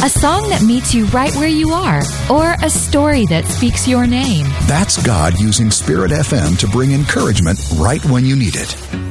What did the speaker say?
a song that meets you right where you are, or a story that speaks your name. That's God using Spirit FM to bring encouragement right when you need it.